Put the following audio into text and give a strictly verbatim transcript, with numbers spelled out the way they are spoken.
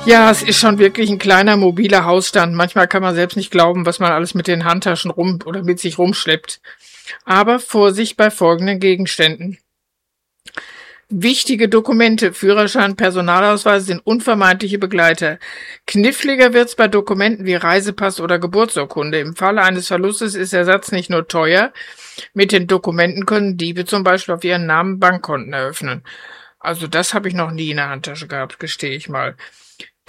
Ja, es ist schon wirklich ein kleiner mobiler Hausstand. Manchmal kann man selbst nicht glauben, was man alles mit den Handtaschen rum oder mit sich rumschleppt. Aber Vorsicht bei folgenden Gegenständen. Wichtige Dokumente, Führerschein, Personalausweis sind unvermeidliche Begleiter. Kniffliger wird's bei Dokumenten wie Reisepass oder Geburtsurkunde. Im Falle eines Verlustes ist Ersatz nicht nur teuer, mit den Dokumenten können Diebe zum Beispiel auf ihren Namen Bankkonten eröffnen. Also das habe ich noch nie in der Handtasche gehabt, gestehe ich mal.